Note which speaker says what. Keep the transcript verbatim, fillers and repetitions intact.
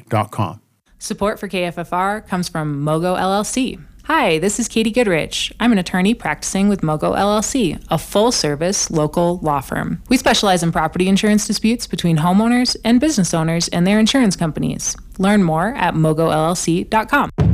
Speaker 1: dot com.
Speaker 2: Support for K F F R comes from Mogo L L C. Hi, this is Katie Goodrich. I'm an attorney practicing with Mogo L L C, a full-service local law firm. We specialize in property insurance disputes between homeowners and business owners and their insurance companies. Learn more at mogo l l c dot com.